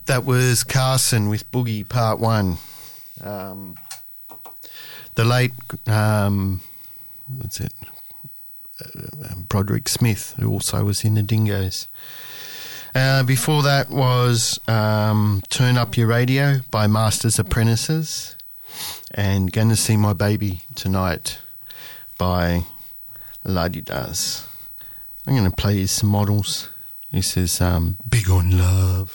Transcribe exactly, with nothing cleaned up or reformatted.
That was Carson with Boogie Part One. Um, the late, um, what's it, uh, Broderick Smith, who also was in the Dingoes. Uh, before that was um, Turn Up Your Radio by Masters Apprentices, and Gonna See My Baby Tonight by Ladi Das. I'm going to play you some models. This is um, Big on Love.